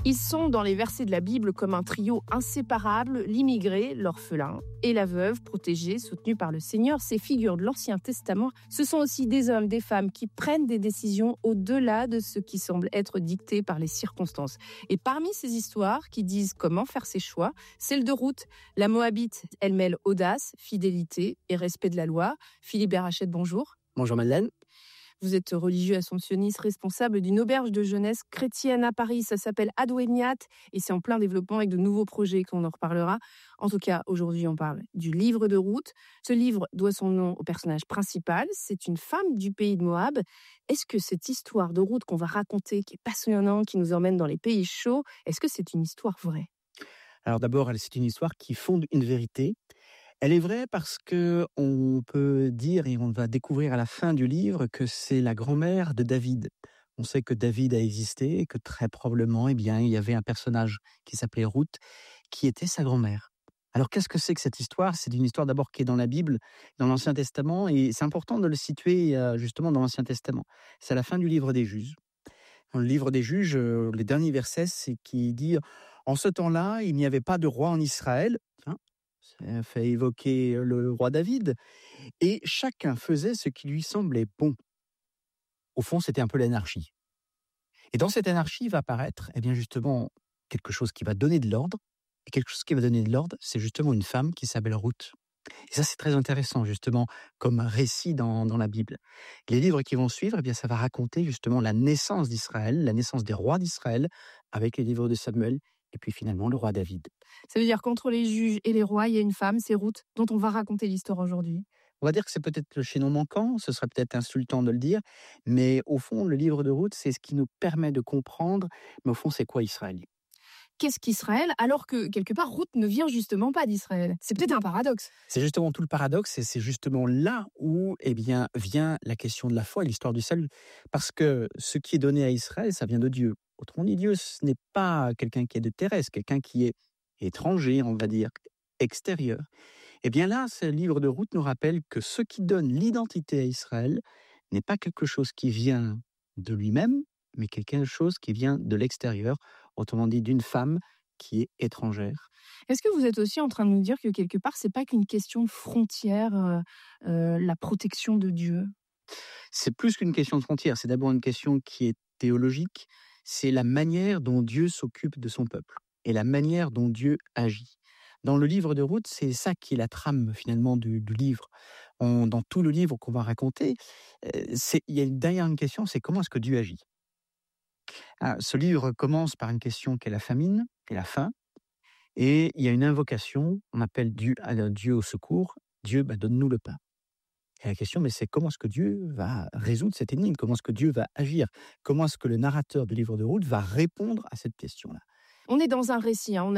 Ils sont dans les versets de la Bible comme un trio inséparable, l'immigré, l'orphelin et la veuve protégée, soutenue par le Seigneur. Ces figures de l'Ancien Testament, ce sont aussi des hommes, des femmes qui prennent des décisions au-delà de ce qui semble être dicté par les circonstances. Et parmi ces histoires qui disent comment faire ses choix, celle de Ruth, la Moabite, elle mêle audace, fidélité et respect de la loi. Philippe Berachette, bonjour. Bonjour Madeleine. Vous êtes religieux assomptionniste, responsable d'une auberge de jeunesse chrétienne à Paris. Ça s'appelle Adwemiat et c'est en plein développement avec de nouveaux projets qu'on en reparlera. En tout cas, aujourd'hui, on parle du livre de Ruth. Ce livre doit son nom au personnage principal. C'est une femme du pays de Moab. Est-ce que cette histoire de Ruth qu'on va raconter, qui est passionnante, qui nous emmène dans les pays chauds, est-ce que c'est une histoire vraie ? Alors d'abord, c'est une histoire qui fonde une vérité. Elle est vraie parce que on peut dire, et on va découvrir à la fin du livre, que c'est la grand-mère de David. On sait que David a existé et que très probablement, il y avait un personnage qui s'appelait Ruth, qui était sa grand-mère. Alors qu'est-ce que c'est que cette histoire ? C'est une histoire d'abord qui est dans la Bible, dans l'Ancien Testament, et c'est important de le situer justement dans l'Ancien Testament. C'est à la fin du livre des Juges. Dans le livre des Juges, les derniers versets, c'est qui dit « En ce temps-là, il n'y avait pas de roi en Israël ». Ça fait évoquer le roi David. Et chacun faisait ce qui lui semblait bon. Au fond, c'était un peu l'anarchie. Et dans cette anarchie va apparaître, justement, quelque chose qui va donner de l'ordre. Et quelque chose qui va donner de l'ordre, c'est justement une femme qui s'appelle Ruth. Et ça, c'est très intéressant, justement, comme récit dans la Bible. Les livres qui vont suivre, ça va raconter justement la naissance d'Israël, la naissance des rois d'Israël, avec les livres de Samuel, et puis finalement le roi David. Ça veut dire qu'entre les juges et les rois, il y a une femme, c'est Ruth, dont on va raconter l'histoire aujourd'hui. On va dire que c'est peut-être le chaînon manquant, ce serait peut-être insultant de le dire, mais au fond, le livre de Ruth, c'est ce qui nous permet de comprendre, mais au fond, c'est quoi Israël ? Qu'est-ce qu'Israël, alors que, quelque part, Ruth ne vient justement pas d'Israël ? C'est peut-être un paradoxe. C'est justement tout le paradoxe, et c'est justement là où vient la question de la foi et l'histoire du salut. Parce que ce qui est donné à Israël, ça vient de Dieu. Autrement dit, Dieu, ce n'est pas quelqu'un qui est de terrestre, quelqu'un qui est étranger, on va dire, extérieur. Là, ce livre de Ruth nous rappelle que ce qui donne l'identité à Israël n'est pas quelque chose qui vient de lui-même, mais quelque chose qui vient de l'extérieur, autrement dit d'une femme qui est étrangère. Est-ce que vous êtes aussi en train de nous dire que quelque part, c'est pas qu'une question de frontière, la protection de Dieu ? C'est plus qu'une question de frontière, c'est d'abord une question qui est théologique, c'est la manière dont Dieu s'occupe de son peuple et la manière dont Dieu agit. Dans le livre de Ruth, c'est ça qui est la trame finalement du livre. Dans tout le livre qu'on va raconter, il y a derrière une question, c'est comment est-ce que Dieu agit ? Ce livre commence par une question qui est la famine et la faim, et il y a une invocation, on appelle Dieu au secours, Dieu donne-nous le pain. Et la question, mais c'est comment est-ce que Dieu va résoudre cette énigme ? Comment est-ce que Dieu va agir ? Comment est-ce que le narrateur du livre de Ruth va répondre à cette question-là ? On est dans un récit, on